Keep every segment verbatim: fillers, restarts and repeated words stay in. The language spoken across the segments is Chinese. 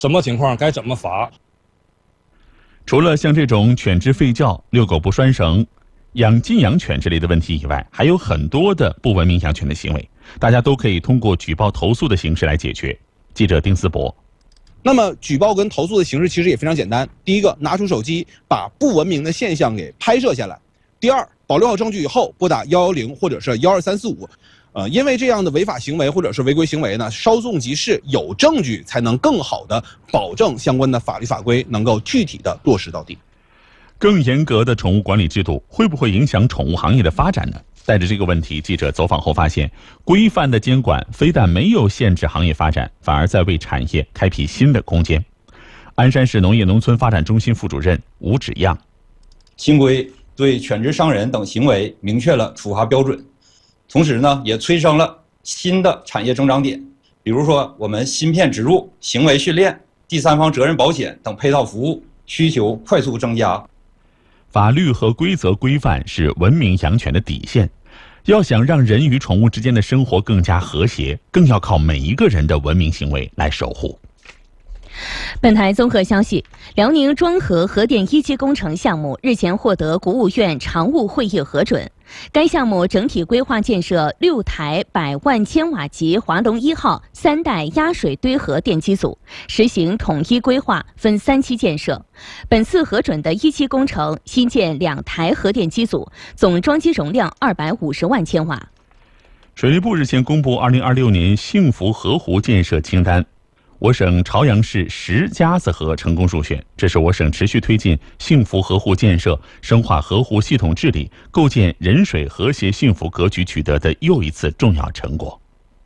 什么情况该怎么罚。 除了像这种犬只吠叫、遛狗不拴绳、养禁养犬之类的问题以外，还有很多的不文明养犬的行为，大家都可以通过举报投诉的形式来解决。记者丁思博。 那么举报跟投诉的形式其实也非常简单。第一个，拿出手机把不文明的现象给拍摄下来；第二，保留好证据以后拨打一一零或者是一二三四五。呃，因为这样的违法行为或者是违规行为呢，稍纵即逝，有证据才能更好的保证相关的法律法规能够具体的落实到底。 更严格的宠物管理制度会不会影响宠物行业的发展呢？带着这个问题，记者走访后发现，规范的监管非但没有限制行业发展，反而在为产业开辟新的空间。鞍山市农业农村发展中心副主任吴芷样， 新规对犬只伤人等行为明确了处罚标准，同时呢，也催生了新的产业增长点，比如说我们芯片植入、行为训练、第三方责任保险等配套服务需求快速增加。 法律和规则规范是文明养犬的底线，要想让人与宠物之间的生活更加和谐，更要靠每一个人的文明行为来守护。 本台综合消息，辽宁庄河核电一期工程项目日前获得国务院常务会议核准。该项目整体规划建设六台百万千瓦级华龙一号三代压水堆核电机组，实行统一规划，分三期建设。本次核准的一期工程新建两台核电机组，总装机容量二百五十万千瓦。 水利部日前公布二零二六年幸福河湖建设清单。我省朝阳市石夹子河成功入选，这是我省持续推进幸福河湖建设、深化河湖系统治理、构建人水和谐幸福格局取得的又一次重要成果。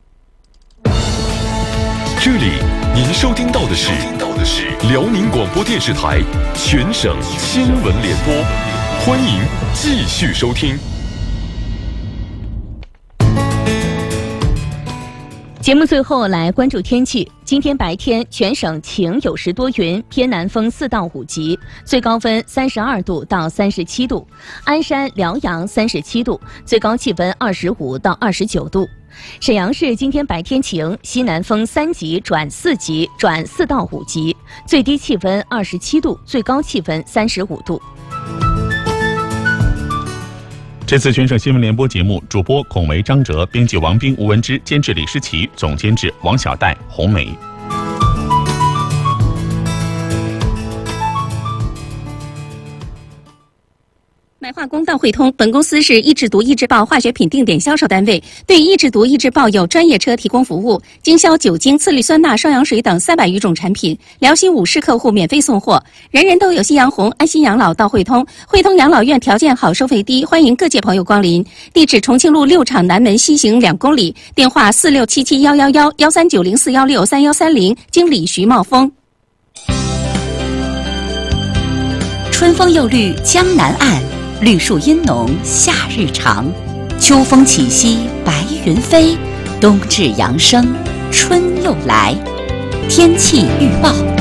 这里您收听到的是辽宁广播电视台全省新闻联播，欢迎继续收听。 节目最后来关注天气。今天白天全省晴有时多云，偏南风四到五级，最高温三十二度到三十七度。鞍山、辽阳三十七度，最高气温二十五到二十九度。沈阳市今天白天晴，西南风三级转四级转四到五级，最低气温二十七度，最高气温三十五度。 这次全省新闻联播节目，主播孔维、张哲，编辑王斌、吴文之，监制李诗琪，总监制王小戴、红梅。 买化工到汇通，本公司是易制毒易制爆化学品定点销售单位，对易制毒易制爆有专业车提供服务，经销酒精、次氯酸钠、双氧水等三百余种产品，辽西五市客户免费送货。人人都有夕阳红，安心养老到汇通。汇通养老院条件好，收费低，欢迎各界朋友光临。地址：重庆路六厂南门西行两公里，电话四六七七幺幺幺幺三九零四幺六三幺三零，经理徐茂峰。 春风又绿江南岸，绿树阴浓夏日长，秋风起兮白云飞，冬至阳生春又来。天气预报。